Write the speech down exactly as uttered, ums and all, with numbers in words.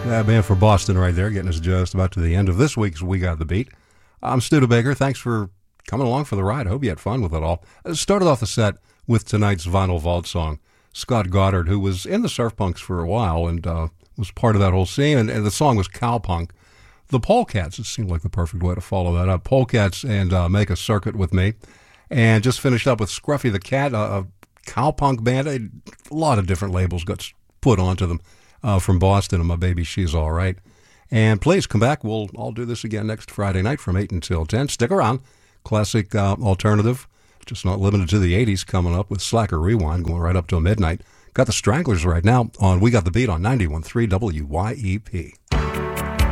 That band for Boston right there, getting us just about to the end of this week's We Got the Beat. I'm Stu Baker. Thanks for coming along for the ride. I hope you had fun with it all. I started off the set with tonight's Vinyl Vault song, Scott Goddard, who was in the Surf Punks for a while and uh, was part of that whole scene, and, and the song was Cowpunk. The Polecats, it seemed like the perfect way to follow that up. Polecats and uh, Make a Circuit with Me. And just finished up with Scruffy the Cat, a, a cowpunk band. A lot of different labels got put onto them. Uh, from Boston, and My Baby She's All Right. And please come back. We'll all do this again next Friday night from eight until ten. Stick around. Classic uh, alternative, just not limited to the eighties, coming up with Slacker Rewind going right up till midnight. Got the Stranglers right now on We Got the Beat on ninety-one point three W Y E P.